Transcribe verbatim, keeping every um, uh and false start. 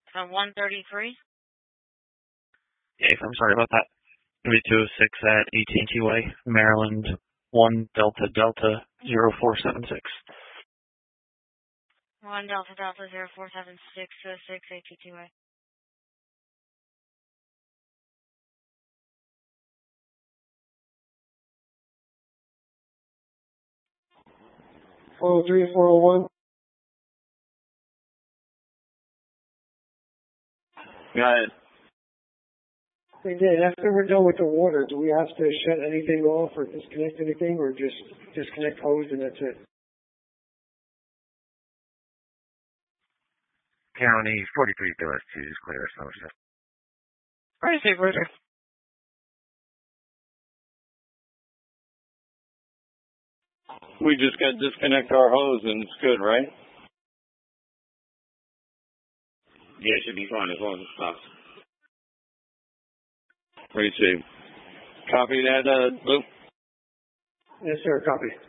From one thirty-three? Dave, I'm sorry about that. three two six at A T and T Way, Maryland, one Delta Delta zero four seven six. one Delta Delta zero four seven six oh six A T and T Way. four oh three, four oh one. Go ahead. Hey, Dan, after we're done with the water, do we have to shut anything off or disconnect anything, or just disconnect hose and that's it? County forty-three B S two is clear as no shift. All right, Dave, Roger. We just got to disconnect our hose and it's good, right? Yeah, it should be fine as long as it stops. Receive. Copy that, uh, Lou? Yes, sir. Copy.